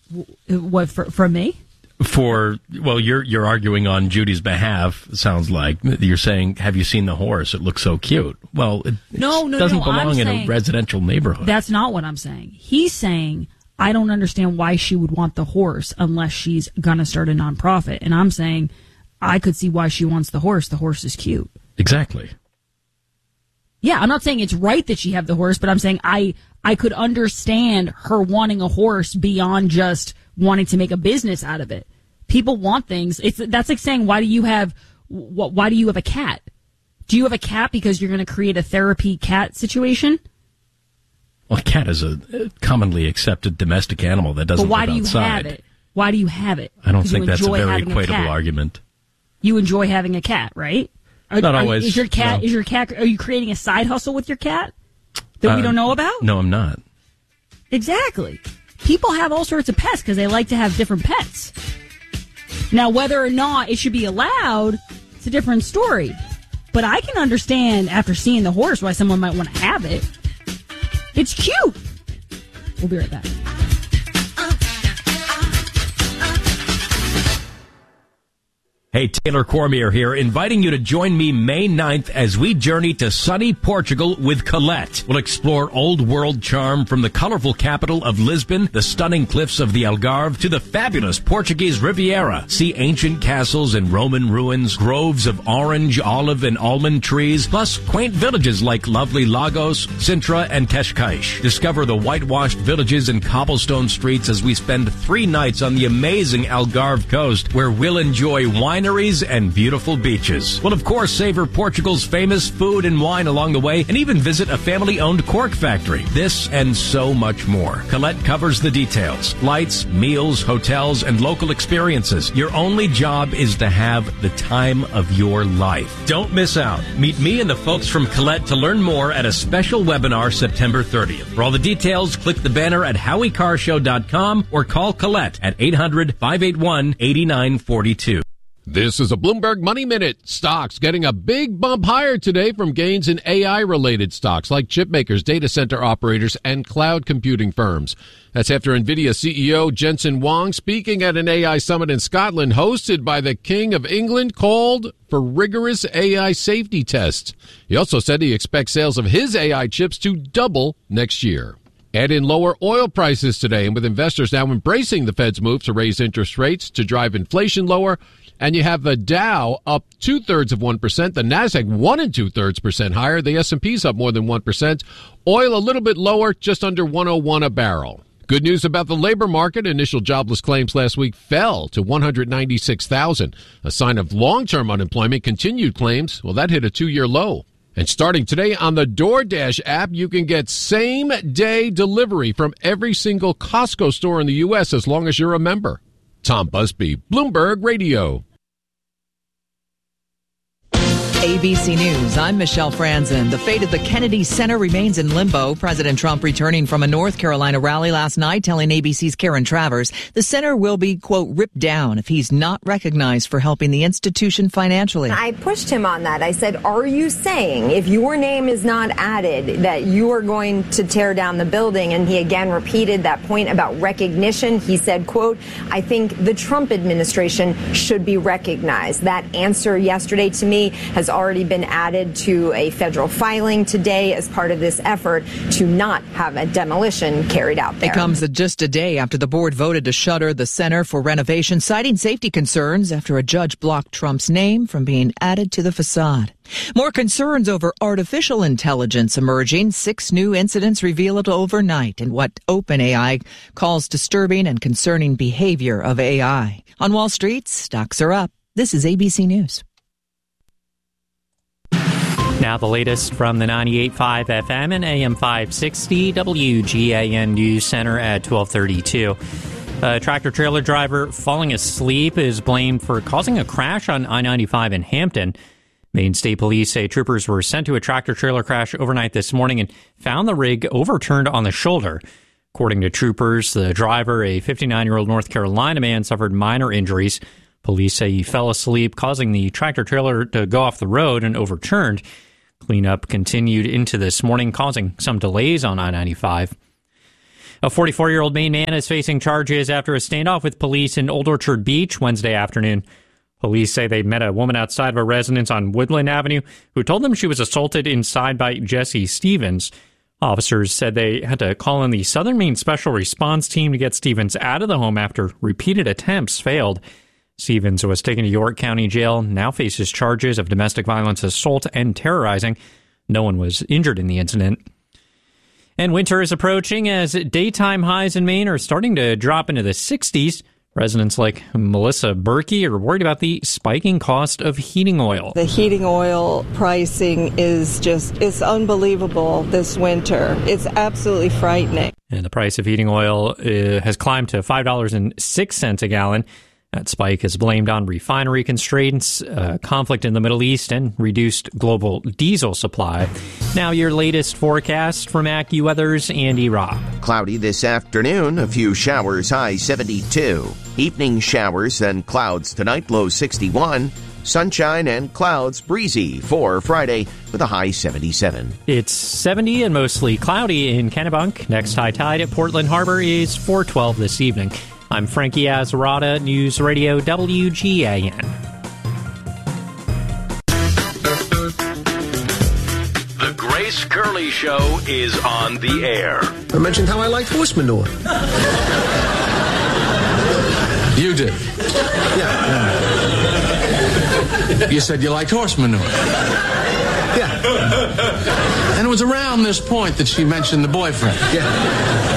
What, from me? You're arguing on Judy's behalf. Sounds like you're saying, "Have you seen the horse? It looks so cute." Well, it doesn't belong in a residential neighborhood. That's not what I'm saying. He's saying, I don't understand why she would want the horse unless she's gonna start a nonprofit. And I'm saying, I could see why she wants the horse. The horse is cute. Exactly. Yeah, I'm not saying it's right that she have the horse, but I'm saying I could understand her wanting a horse beyond just wanting to make a business out of it. People want things. That's like saying, why do you have a cat? Do you have a cat because you're going to create a therapy cat situation? Well, a cat is a commonly accepted domestic animal that doesn't live outside. But why do you have it? Why do you have it? I don't think that's a very equatable argument. You enjoy having a cat, right? Not always. Is your cat? Are you creating a side hustle with your cat that we don't know about? No, I'm not. Exactly. People have all sorts of pets because they like to have different pets. Now, whether or not it should be allowed, it's a different story. But I can understand, after seeing the horse, why someone might want to have it. It's cute. We'll be right back. Hey, Taylor Cormier here, inviting you to join me May 9th as we journey to sunny Portugal with Colette. We'll explore old world charm from the colorful capital of Lisbon, the stunning cliffs of the Algarve, to the fabulous Portuguese Riviera. See ancient castles and Roman ruins, groves of orange, olive, and almond trees, plus quaint villages like lovely Lagos, Sintra, and Cascais. Discover the whitewashed villages and cobblestone streets as we spend 3 nights on the amazing Algarve coast, where we'll enjoy wineries and beautiful beaches. We'll, of course, savor Portugal's famous food and wine along the way, and even visit a family-owned cork factory. This and so much more. Colette covers the details. Flights, meals, hotels, and local experiences. Your only job is to have the time of your life. Don't miss out. Meet me and the folks from Colette to learn more at a special webinar September 30th. For all the details, click the banner at HowieCarShow.com or call Colette at 800-581-8942. This is a Bloomberg Money Minute. Stocks getting a big bump higher today from gains in AI-related stocks like chip makers, data center operators, and cloud computing firms. That's after NVIDIA CEO Jensen Huang, speaking at an AI summit in Scotland hosted by the King of England, called for rigorous AI safety tests. He also said he expects sales of his AI chips to double next year. Add in lower oil prices today, and with investors now embracing the Fed's move to raise interest rates to drive inflation lower, and you have the Dow up 0.2%, the Nasdaq 1 2/3% higher, the S&P's up more than 1%, oil a little bit lower, just under 101 a barrel. Good news about the labor market. Initial jobless claims last week fell to 196,000. A sign of long-term unemployment. Continued claims, well, that hit a 2-year low. And starting today on the DoorDash app, you can get same-day delivery from every single Costco store in the U.S. as long as you're a member. Tom Busby, Bloomberg Radio. ABC News, I'm Michelle Franzen. The fate of the Kennedy Center remains in limbo. President Trump returning from a North Carolina rally last night telling ABC's Karen Travers the center will be, quote, ripped down if he's not recognized for helping the institution financially. I pushed him on that. I said, are you saying if your name is not added that you are going to tear down the building? And he again repeated that point about recognition. He said, quote, I think the Trump administration should be recognized. That answer yesterday to me has already been added to a federal filing today as part of this effort to not have a demolition carried out there. It comes just a day after the board voted to shutter the center for renovation, citing safety concerns after a judge blocked Trump's name from being added to the facade. More concerns over artificial intelligence emerging. 6 new incidents revealed overnight in what OpenAI calls disturbing and concerning behavior of AI. On Wall Street, stocks are up. This is ABC News. Now the latest from the 98.5 FM and AM 560 WGAN News Center at 12:32. A tractor-trailer driver falling asleep is blamed for causing a crash on I-95 in Hampton. Maine State Police say troopers were sent to a tractor-trailer crash overnight this morning and found the rig overturned on the shoulder. According to troopers, the driver, a 59-year-old North Carolina man, suffered minor injuries. Police say he fell asleep, causing the tractor-trailer to go off the road and overturned. Cleanup continued into this morning, causing some delays on I-95. A 44-year-old Maine man is facing charges after a standoff with police in Old Orchard Beach Wednesday afternoon. Police say they met a woman outside of a residence on Woodland Avenue who told them she was assaulted inside by Jesse Stevens. Officers said they had to call in the Southern Maine Special Response Team to get Stevens out of the home after repeated attempts failed. Stevens was taken to York County Jail, now faces charges of domestic violence, assault, and terrorizing. No one was injured in the incident. And winter is approaching as daytime highs in Maine are starting to drop into the 60s. Residents like Melissa Berkey are worried about the spiking cost of heating oil. The heating oil pricing it's unbelievable this winter. It's absolutely frightening. And the price of heating oil has climbed to $5.06 a gallon. That spike is blamed on refinery constraints, conflict in the Middle East, and reduced global diesel supply. Now your latest forecast from AccuWeather's Andy Robb. Cloudy this afternoon, a few showers, high 72. Evening showers and clouds tonight, low 61. Sunshine and clouds, breezy for Friday with a high 77. It's 70 and mostly cloudy in Kennebunk. Next high tide at Portland Harbor is 4:12 this evening. I'm Frankie Azarada, News Radio WGAN. The Grace Curley Show is on the air. I mentioned how I liked horse manure. You did? Yeah. You said you liked horse manure. Yeah. And it was around this point that she mentioned the boyfriend. Yeah.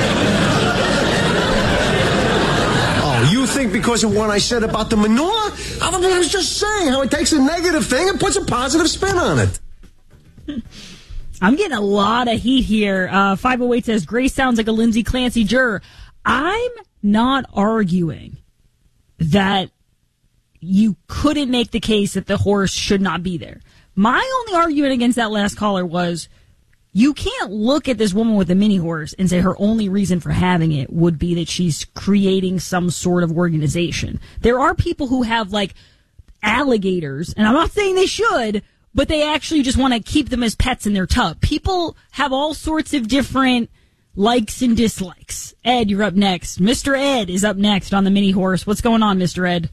You think because of what I said about the manure? I was just saying how it takes a negative thing and puts a positive spin on it. I'm getting a lot of heat here. 508 says, Grace sounds like a Lindsay Clancy juror. I'm not arguing that you couldn't make the case that the horse should not be there. My only argument against that last caller was, you can't look at this woman with a mini horse and say her only reason for having it would be that she's creating some sort of organization. There are people who have, like, alligators, and I'm not saying they should, but they actually just want to keep them as pets in their tub. People have all sorts of different likes and dislikes. Ed, you're up next. Mr. Ed is up next on the mini horse. What's going on, Mr. Ed?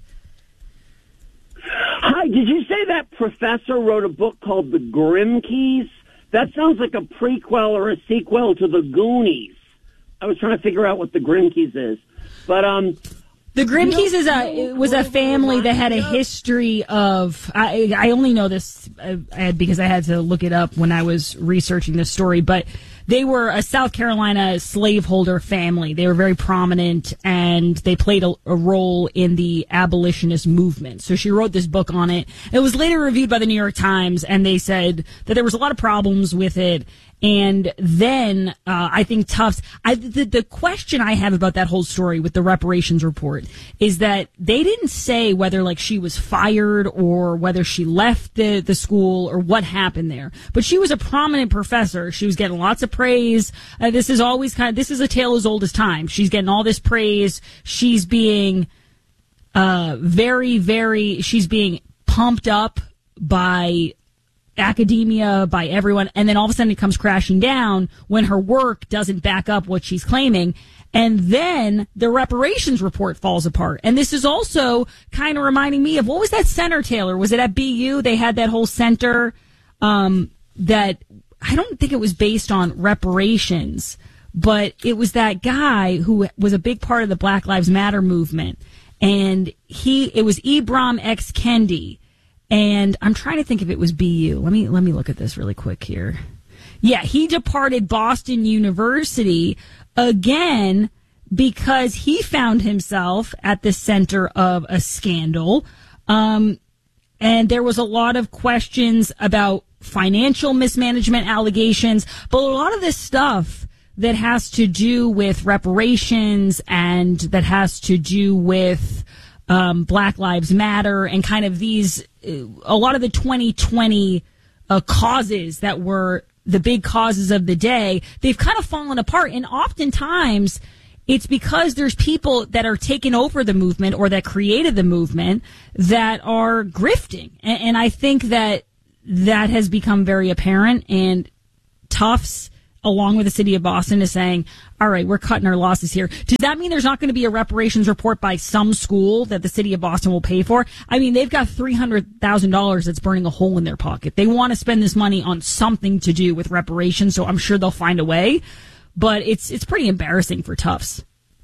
Hi, did you say that professor wrote a book called The Grimkeys? That sounds like a prequel or a sequel to The Goonies. I was trying to figure out what The Grimkeys is. But, The Grimkeys was a family that had a history of, I only know this because I had to look it up when I was researching this story, but they were a South Carolina slaveholder family. They were very prominent, and they played a role in the abolitionist movement. So she wrote this book on it. It was later reviewed by the New York Times, and they said that there was a lot of problems with it. And then I think Tufts, the question I have about that whole story with the reparations report is that they didn't say whether, like, she was fired or whether she left the school or what happened there. But she was a prominent professor. She was getting lots of praise. This is always this is a tale as old as time. She's getting all this praise. She's being she's being pumped up by academia, by everyone, and then all of a sudden it comes crashing down when her work doesn't back up what she's claiming, and then the reparations report falls apart. And this is also kind of reminding me of, what was that center, Taylor? Was it at BU? They had that whole center that, I don't think it was based on reparations, but it was that guy who was a big part of the Black Lives Matter movement, and it was Ibram X. Kendi. And I'm trying to think if it was BU. Let me look at this really quick here. Yeah, he departed Boston University again because he found himself at the center of a scandal. And there was a lot of questions about financial mismanagement allegations, but a lot of this stuff that has to do with reparations and that has to do with Black Lives Matter and kind of a lot of the 2020 causes that were the big causes of the day, they've kind of fallen apart. And oftentimes it's because there's people that are taking over the movement or that created the movement that are grifting. And I think that has become very apparent. And Tufts, along with the city of Boston, is saying, all right, we're cutting our losses here. Does that mean there's not going to be a reparations report by some school that the city of Boston will pay for? I mean, they've got $300,000 that's burning a hole in their pocket. They want to spend this money on something to do with reparations, so I'm sure they'll find a way. But it's pretty embarrassing for Tufts.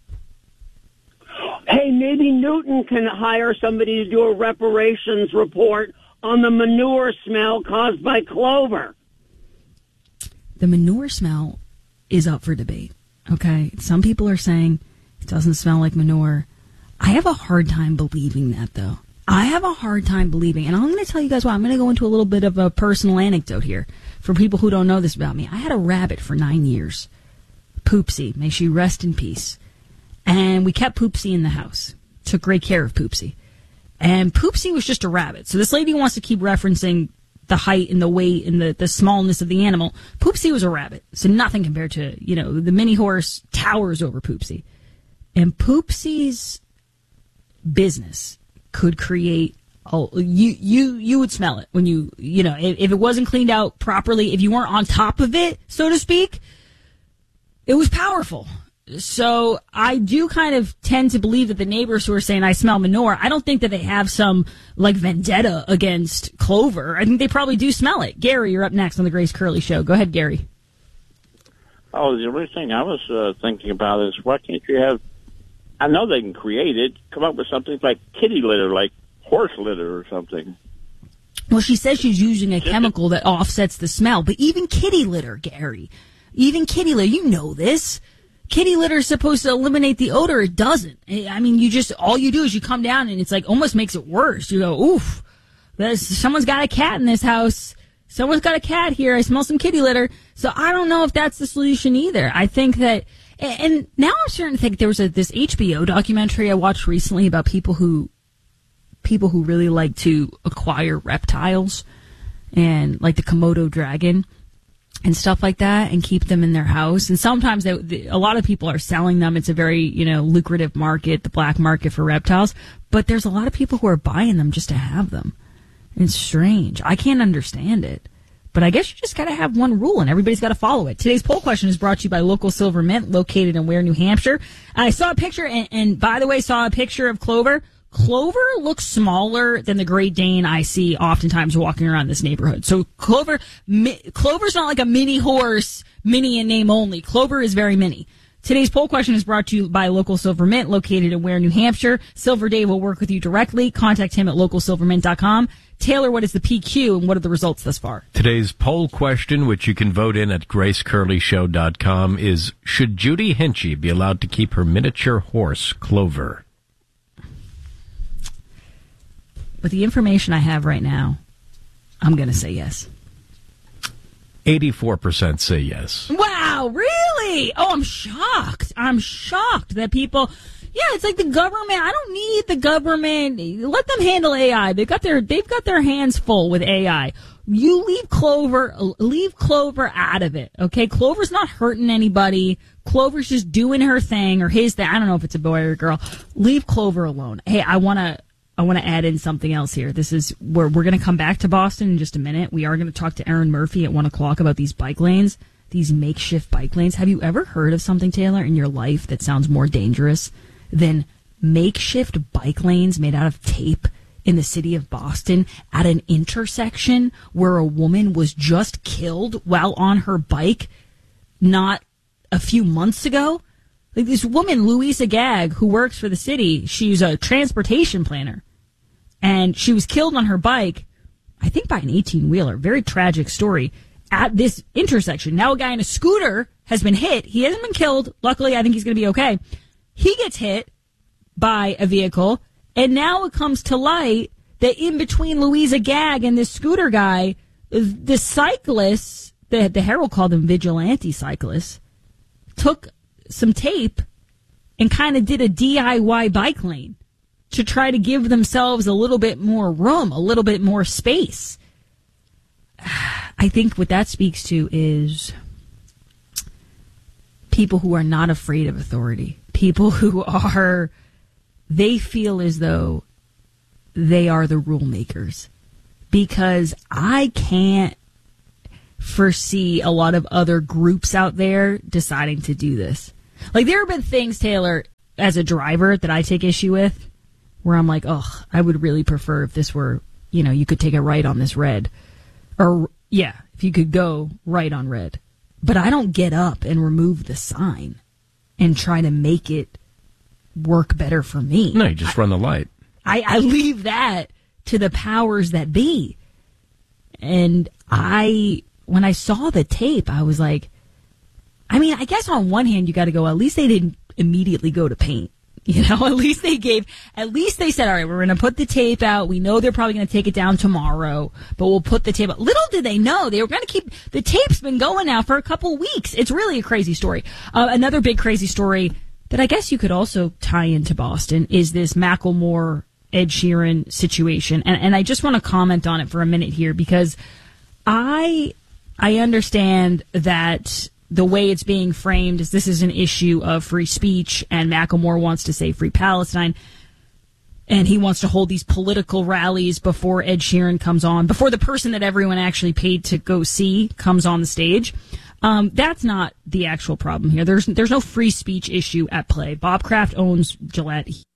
Hey, maybe Newton can hire somebody to do a reparations report on the manure smell caused by Clover. The manure smell is up for debate, okay? Some people are saying it doesn't smell like manure. I have a hard time believing that, though. I have a hard time believing, and I'm going to tell you guys why. I'm going to go into a little bit of a personal anecdote here for people who don't know this about me. I had a rabbit for 9 years, Poopsie. May she rest in peace. And we kept Poopsie in the house. Took great care of Poopsie. And Poopsie was just a rabbit. So this lady wants to keep referencing the height and the weight and the smallness of the animal. Poopsie was a rabbit, so nothing compared to, the mini horse towers over Poopsie. And Poopsie's business could create, you would smell it when if it wasn't cleaned out properly, if you weren't on top of it, so to speak, it was powerful. So I do kind of tend to believe that the neighbors who are saying I smell manure, I don't think that they have some vendetta against Clover. I think they probably do smell it. Gary, you're up next on the Grace Curley Show. Go ahead, Gary. Oh, the only thing I was thinking about is why can't you have, I know they can create it, come up with something like kitty litter, like horse litter or something. Well, she says she's using a chemical that offsets the smell, but even kitty litter, Gary, you know this. Kitty litter is supposed to eliminate the odor. It doesn't. I mean, all you do is you come down and it's almost makes it worse. You go, oof, someone's got a cat in this house. Someone's got a cat here. I smell some kitty litter. So I don't know if that's the solution either. I think that, and now I'm starting to think there was this HBO documentary I watched recently about people who really like to acquire reptiles and like the Komodo dragon and stuff like that, and keep them in their house. And sometimes a lot of people are selling them. It's a very, lucrative market, the black market for reptiles. But there's a lot of people who are buying them just to have them. It's strange. I can't understand it. But I guess you just got to have one rule, and everybody's got to follow it. Today's poll question is brought to you by Local Silver Mint, located in Ware, New Hampshire. I saw a picture, and by the way, saw a picture of Clover. Clover looks smaller than the Great Dane I see oftentimes walking around this neighborhood. So Clover's not like a mini horse, mini in name only. Clover is very mini. Today's poll question is brought to you by Local Silver Mint, located in Ware, New Hampshire. Silver Dave will work with you directly. Contact him at localsilvermint.com. Taylor, what is the PQ, and what are the results thus far? Today's poll question, which you can vote in at gracecurleyshow.com, is, should Judy Hinchy be allowed to keep her miniature horse, Clover? With the information I have right now, I'm going to say yes. 84% say yes. Wow, really? Oh, I'm shocked. I'm shocked that people... Yeah, it's like the government. I don't need the government. Let them handle AI. They've got their hands full with AI. You leave Clover out of it, okay? Clover's not hurting anybody. Clover's just doing her thing or his thing. I don't know if it's a boy or a girl. Leave Clover alone. Hey, I want to add in something else here. This is where we're going to come back to Boston in just a minute. We are going to talk to Erin Murphy at 1:00 about these bike lanes, these makeshift bike lanes. Have you ever heard of something, Taylor, in your life that sounds more dangerous than makeshift bike lanes made out of tape in the city of Boston at an intersection where a woman was just killed while on her bike not a few months ago? Like this woman, Louisa Gagg, who works for the city, she's a transportation planner, and she was killed on her bike, I think by an 18-wheeler. Very tragic story at this intersection. Now a guy in a scooter has been hit. He hasn't been killed. Luckily, I think he's going to be okay. He gets hit by a vehicle, and now it comes to light that in between Louisa Gagg and this scooter guy, the cyclists, the Herald called them vigilante cyclists, took some tape and kind of did a DIY bike lane to try to give themselves a little bit more room, a little bit more space. I think what that speaks to is people who are not afraid of authority. People who they feel as though they are the rule makers. Because I can't foresee a lot of other groups out there deciding to do this. Like, there have been things, Taylor, as a driver that I take issue with, where I'm like, oh, I would really prefer if this were, you could take a right on this red. Or, yeah, if you could go right on red. But I don't get up and remove the sign and try to make it work better for me. No, you just run the light. I leave that to the powers that be. And when I saw the tape, I was like, I mean, I guess on one hand, you got to go, at least they didn't immediately go to paint. At least they said, all right, we're going to put the tape out. We know they're probably going to take it down tomorrow, but we'll put the tape out. Little did they know they were going to keep, the tape's been going now for a couple weeks. It's really a crazy story. Another big crazy story that I guess you could also tie into Boston is this Macklemore Ed Sheeran situation. And I just want to comment on it for a minute here, because I understand that the way it's being framed is this is an issue of free speech, and Macklemore wants to say free Palestine, and he wants to hold these political rallies before Ed Sheeran comes on, before the person that everyone actually paid to go see comes on the stage. That's not the actual problem here. There's no free speech issue at play. Bob Kraft owns Gillette. He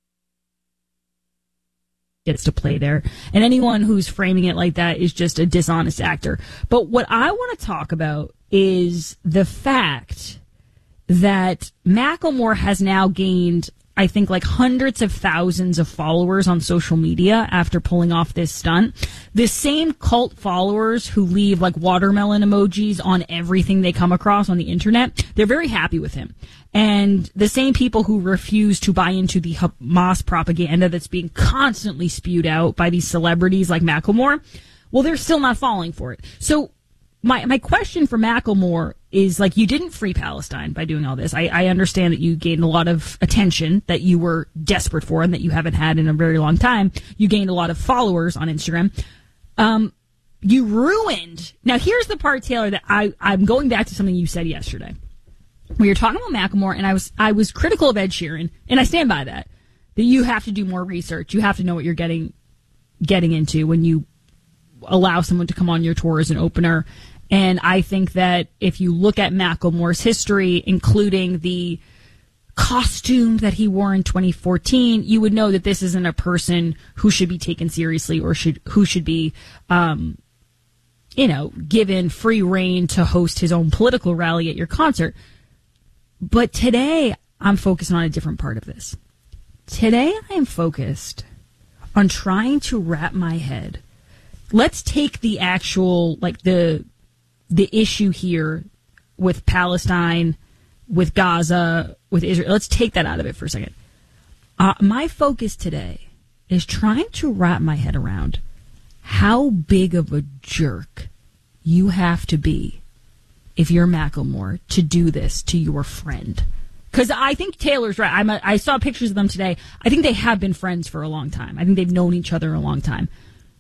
gets to play there. And anyone who's framing it like that is just a dishonest actor. But what I want to talk about is the fact that Macklemore has now gained, I think, like hundreds of thousands of followers on social media after pulling off this stunt. The same cult followers who leave like watermelon emojis on everything they come across on the internet, they're very happy with him. And the same people who refuse to buy into the Hamas propaganda that's being constantly spewed out by these celebrities like Macklemore, well, they're still not falling for it. So my question for Macklemore is, like, you didn't free Palestine by doing all this. I understand that you gained a lot of attention that you were desperate for and that you haven't had in a very long time. You gained a lot of followers on Instagram. You ruined. Now, here's the part, Taylor, that I'm going back to something you said yesterday. We were talking about Macklemore, and I was critical of Ed Sheeran, and I stand by that you have to do more research. You have to know what you're getting into when you allow someone to come on your tour as an opener. And I think that if you look at Macklemore's history, including the costume that he wore in 2014, you would know that this isn't a person who should be taken seriously or who should be, given free reign to host his own political rally at your concert. But today, I'm focusing on a different part of this. Today, I am focused on trying to wrap my head. Let's take the actual, like, the issue here with Palestine, with Gaza, with Israel. Let's take that out of it for a second. My focus today is trying to wrap my head around how big of a jerk you have to be if you're Macklemore to do this to your friend. Because I think Taylor's right. I saw pictures of them today. I think they have been friends for a long time. I think they've known each other a long time.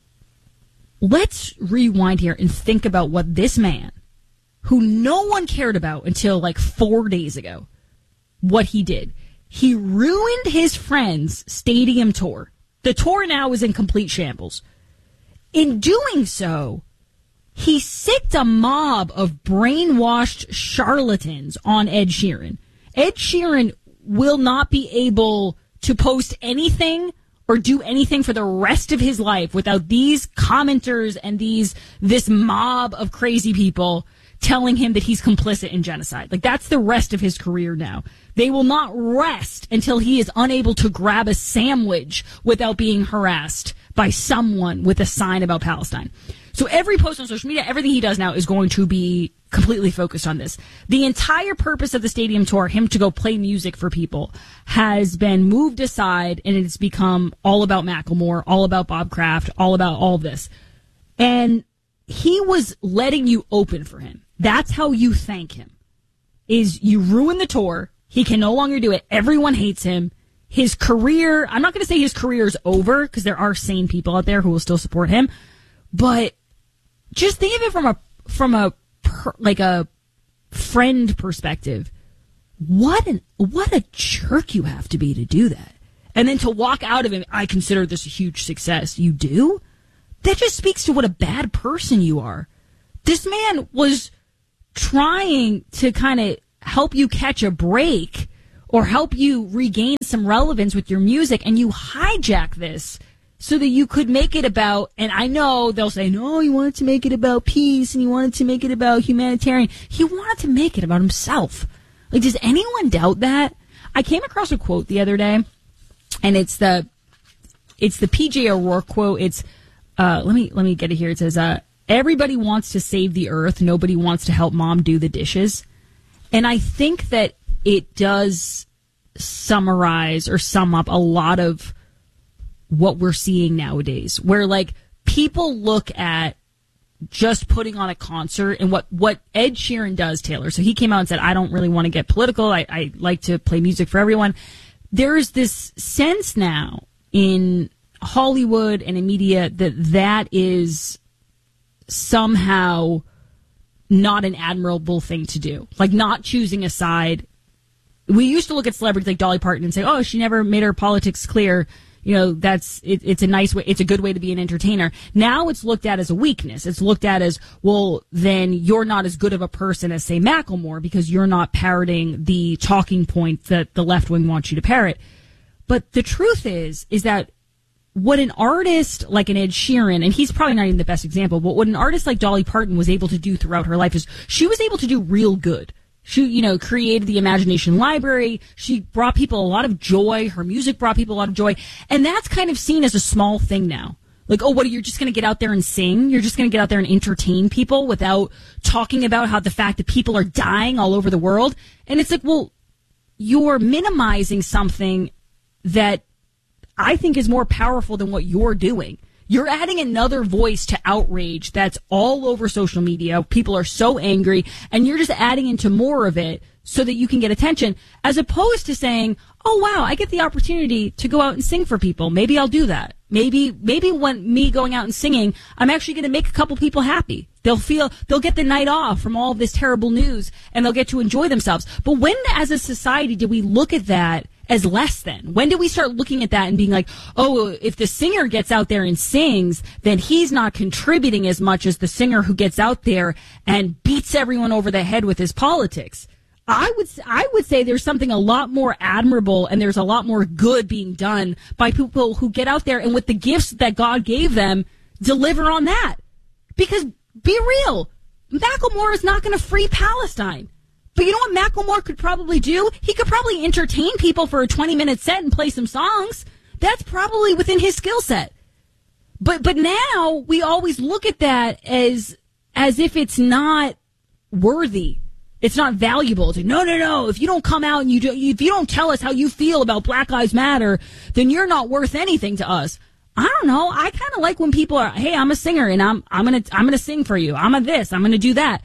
Let's rewind here and think about what this man, who no one cared about until like 4 days ago, what he did. He ruined his friend's stadium tour. The tour now is in complete shambles. In doing so, he sicked a mob of brainwashed charlatans on Ed Sheeran. Ed Sheeran will not be able to post anything or do anything for the rest of his life without these commenters and this mob of crazy people telling him that he's complicit in genocide. Like, that's the rest of his career now. They will not rest until he is unable to grab a sandwich without being harassed by someone with a sign about Palestine. So every post on social media, everything he does now is going to be completely focused on this. The entire purpose of the stadium tour, him to go play music for people, has been moved aside, and it's become all about Macklemore, all about Bob Kraft, all about all this. And he was letting you open for him. That's how you thank him, is you ruin the tour. He can no longer do it. Everyone hates him. His career, I'm not going to say his career is over, because there are sane people out there who will still support him, but just think of it from a friend perspective. What a jerk you have to be to do that. And then to walk out of it, I consider this a huge success. You do? That just speaks to what a bad person you are. This man was trying to kind of help you catch a break or help you regain some relevance with your music, and you hijack this so that you could make it about, and I know they'll say, no, he wanted to make it about peace and he wanted to make it about humanitarian. He wanted to make it about himself. Like, does anyone doubt that? I came across a quote the other day, and it's the PJ O'Rourke quote. It's, let me get it here. It says, everybody wants to save the earth. Nobody wants to help mom do the dishes. And I think that it does summarize or sum up a lot of what we're seeing nowadays, where like people look at just putting on a concert and what Ed Sheeran does, Taylor. So he came out and said, I don't really want to get political. I like to play music for everyone. There's this sense now in Hollywood and in media that is somehow not an admirable thing to do. Like not choosing a side. We used to look at celebrities like Dolly Parton and say, oh, she never made her politics clear. You know, it's a nice way. It's a good way to be an entertainer. Now it's looked at as a weakness. It's looked at as, well, then you're not as good of a person as, say, Macklemore because you're not parroting the talking point that the left wing wants you to parrot. But the truth is that what an artist like an Ed Sheeran, and he's probably not even the best example, but what an artist like Dolly Parton was able to do throughout her life is she was able to do real good. She, you know, created the Imagination Library. She brought people a lot of joy. Her music brought people a lot of joy. And that's kind of seen as a small thing now. Like, oh, what, you're just going to get out there and sing? You're just going to get out there and entertain people without talking about how the fact that people are dying all over the world? And it's like, well, you're minimizing something that I think is more powerful than what you're doing. You're adding another voice to outrage that's all over social media. People are so angry, and you're just adding into more of it so that you can get attention, as opposed to saying, oh, wow, I get the opportunity to go out and sing for people. Maybe I'll do that. Maybe when me going out and singing, I'm actually going to make a couple people happy. They'll get the night off from all of this terrible news, and they'll get to enjoy themselves. But when, as a society, do we look at that as less than? When do we start looking at that and being like, oh, if the singer gets out there and sings, then he's not contributing as much as the singer who gets out there and beats everyone over the head with his politics? I would say there's something a lot more admirable, and there's a lot more good being done by people who get out there and with the gifts that God gave them, deliver on that. Because be real, Macklemore is not going to free Palestine. But you know what Macklemore could probably do? He could probably entertain people for a 20-minute set and play some songs. That's probably within his skill set. But now we always look at that as if it's not worthy. It's not valuable. It's like, no. If you don't come out and if you don't tell us how you feel about Black Lives Matter, then you're not worth anything to us. I don't know. I kind of like when people are, hey, I'm a singer and I'm gonna sing for you. I'm a this. I'm gonna do that.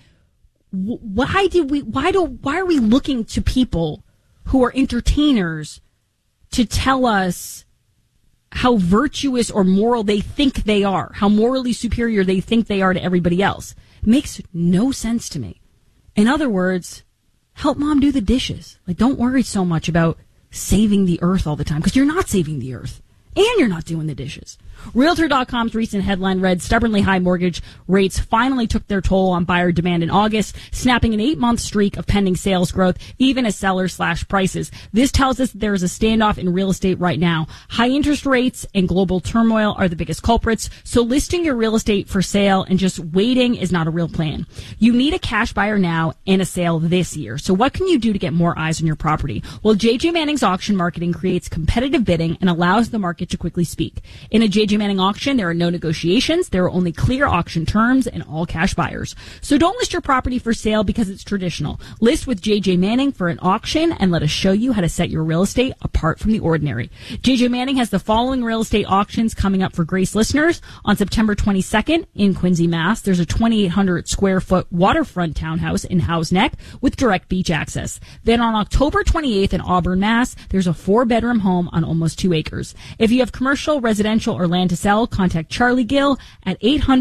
Why are we looking to people who are entertainers to tell us how virtuous or moral they think they are, how morally superior they think they are to everybody else? It makes no sense to me. In other words, help mom do the dishes. Like, don't worry so much about saving the earth all the time, because you're not saving the earth. And you're not doing the dishes. Realtor.com's recent headline read, stubbornly high mortgage rates finally took their toll on buyer demand in August, snapping an 8-month streak of pending sales growth, even as sellers slashed prices. This tells us there is a standoff in real estate right now. High interest rates and global turmoil are the biggest culprits, so listing your real estate for sale and just waiting is not a real plan. You need a cash buyer now and a sale this year. So what can you do to get more eyes on your property? Well, JJ Manning's auction marketing creates competitive bidding and allows the market to quickly speak. In a JJ Manning auction, there are no negotiations. There are only clear auction terms and all cash buyers. So don't list your property for sale because it's traditional. List with JJ Manning for an auction and let us show you how to set your real estate apart from the ordinary. JJ Manning has the following real estate auctions coming up for Grace listeners. On September 22nd in Quincy, Mass, there's a 2,800 square foot waterfront townhouse in Howe's Neck with direct beach access. Then on October 28th in Auburn, Mass, there's a 4-bedroom home on almost 2 acres. If you have commercial, residential, or land to sell, contact Charlie Gill at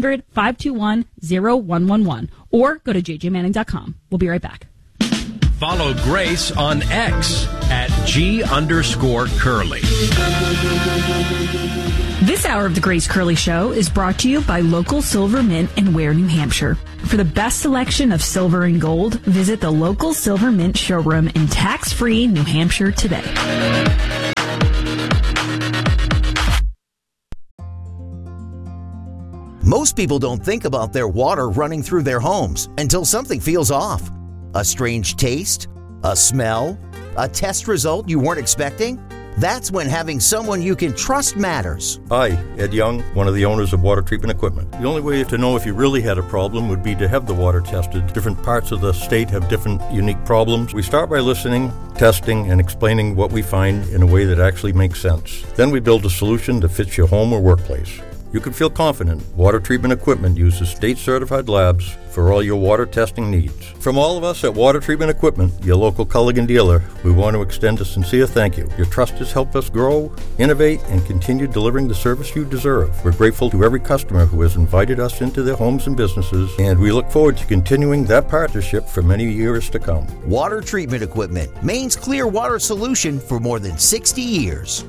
800-521-0111 or go to jjmanning.com. We'll be right back. Follow Grace on X at @G_Curly. This hour of the Grace Curley Show is brought to you by Local Silver Mint in Ware, New Hampshire. For the best selection of silver and gold, visit the local Silver Mint showroom in tax-free New Hampshire today. Most people don't think about their water running through their homes until something feels off. A strange taste? A smell? A test result you weren't expecting? That's when having someone you can trust matters. Hi, Ed Young, one of the owners of Water Treatment Equipment. The only way to know if you really had a problem would be to have the water tested. Different parts of the state have different unique problems. We start by listening, testing, and explaining what we find in a way that actually makes sense. Then we build a solution that fits your home or workplace. You can feel confident Water Treatment Equipment uses state-certified labs for all your water testing needs. From all of us at Water Treatment Equipment, your local Culligan dealer, we want to extend a sincere thank you. Your trust has helped us grow, innovate, and continue delivering the service you deserve. We're grateful to every customer who has invited us into their homes and businesses, and we look forward to continuing that partnership for many years to come. Water Treatment Equipment, Maine's clear water solution for more than 60 years.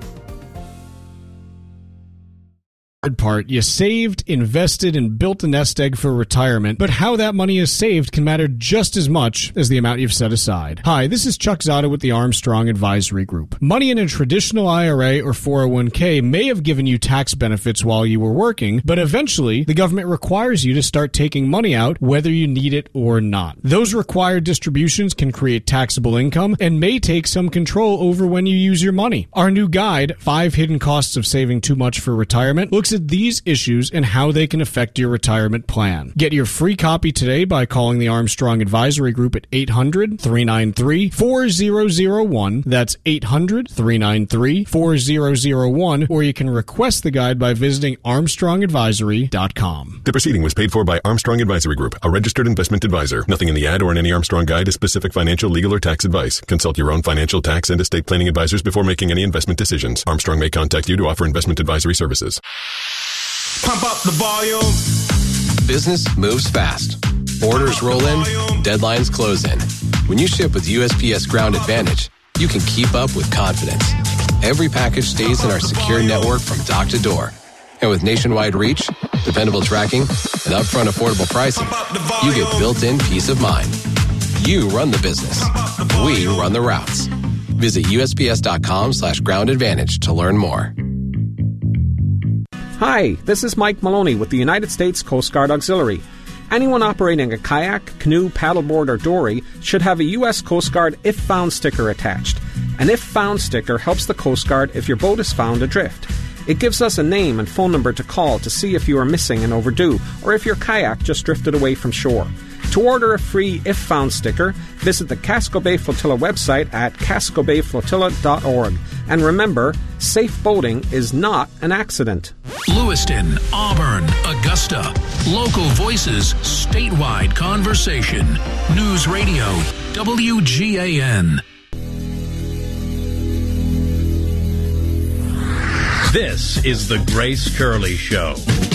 Part, you saved, invested, and built a nest egg for retirement, but how that money is saved can matter just as much as the amount you've set aside. Hi, this is Chuck Zotto with the Armstrong Advisory Group. Money in a traditional IRA or 401k may have given you tax benefits while you were working, but eventually the government requires you to start taking money out whether you need it or not. Those required distributions can create taxable income and may take some control over when you use your money. Our new guide, 5 Hidden Costs of Saving Too Much for Retirement, looks at these issues and how they can affect your retirement plan. Get your free copy today by calling the Armstrong Advisory Group at 800-393-4001. That's 800-393-4001, or you can request the guide by visiting armstrongadvisory.com. The proceeding was paid for by Armstrong Advisory Group, a registered investment advisor. Nothing in the ad or in any Armstrong guide is specific financial, legal, or tax advice. Consult your own financial, tax, and estate planning advisors before making any investment decisions. Armstrong may contact you to offer investment advisory services. Pump up the volume. Business moves fast. Orders roll in, deadlines close in. When you ship with USPS Ground Advantage, you can keep up with confidence. Every package stays in our secure network from dock to door. And with nationwide reach, dependable tracking, and upfront affordable pricing, you get built-in peace of mind. You run the business. We run the routes. Visit USPS.com/Ground Advantage to learn more. Hi, this is Mike Maloney with the United States Coast Guard Auxiliary. Anyone operating a kayak, canoe, paddleboard, or dory should have a U.S. Coast Guard If Found sticker attached. An If Found sticker helps the Coast Guard if your boat is found adrift. It gives us a name and phone number to call to see if you are missing and overdue, or if your kayak just drifted away from shore. To order a free If Found sticker, visit the Casco Bay Flotilla website at cascobayflotilla.org. And remember, safe boating is not an accident. Lewiston, Auburn, Augusta. Local voices, statewide conversation. News Radio, WGAN. This is the Grace Curley Show.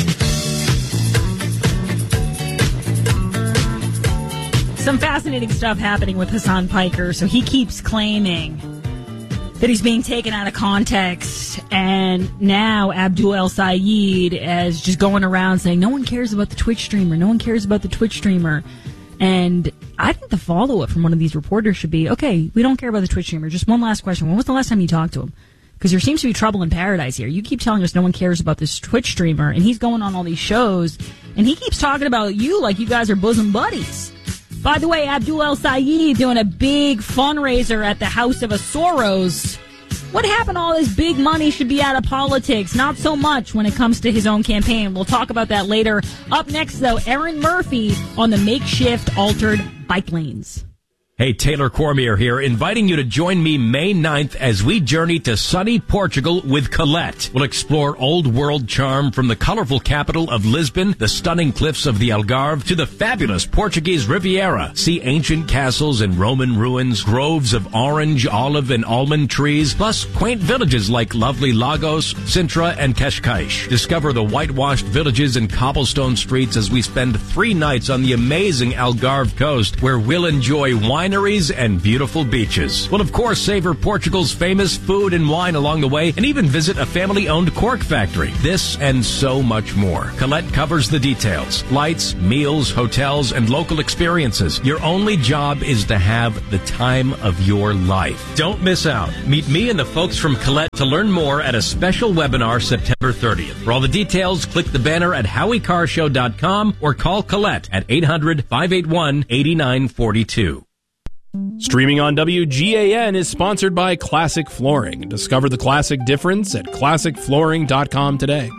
Some fascinating stuff happening with Hassan Piker. So he keeps claiming that he's being taken out of context, and now Abdul El Sayed is just going around saying no one cares about the Twitch streamer, no one cares about the Twitch streamer. And I think the follow-up from one of these reporters should be, okay, we don't care about the Twitch streamer. Just one last question. When was the last time you talked to him? Because there seems to be trouble in paradise here. You keep telling us no one cares about this Twitch streamer, and he's going on all these shows, and he keeps talking about you like you guys are bosom buddies. By the way, Abdul El Sayed doing a big fundraiser at the House of a Soros. What happened to all this big money should be out of politics? Not so much when it comes to his own campaign. We'll talk about that later. Up next, though, Erin Murphy on the makeshift altered bike lanes. Hey, Taylor Cormier here, inviting you to join me May 9th as we journey to sunny Portugal with Colette. We'll explore old world charm from the colorful capital of Lisbon, the stunning cliffs of the Algarve, to the fabulous Portuguese Riviera. See ancient castles and Roman ruins, groves of orange, olive, and almond trees, plus quaint villages like lovely Lagos, Sintra, and Cascais. Discover the whitewashed villages and cobblestone streets as we spend 3 nights on the amazing Algarve coast, where we'll enjoy wine wineries, and beautiful beaches. We'll, of course, savor Portugal's famous food and wine along the way, and even visit a family-owned cork factory. This and so much more. Colette covers the details. Flights, meals, hotels, and local experiences. Your only job is to have the time of your life. Don't miss out. Meet me and the folks from Colette to learn more at a special webinar September 30th. For all the details, click the banner at howiecarrshow.com or call Colette at 800-581-8942. Streaming on WGAN is sponsored by Classic Flooring. Discover the classic difference at classicflooring.com today.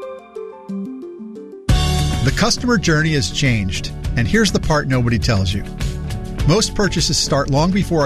The customer journey has changed, and here's the part nobody tells you. Most purchases start long before